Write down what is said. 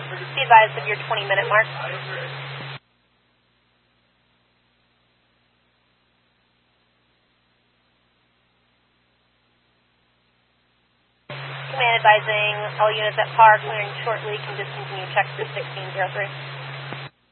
Be advised of your 20-minute mark. Command advising all units at par clearing short leak and discontinue check through 1603.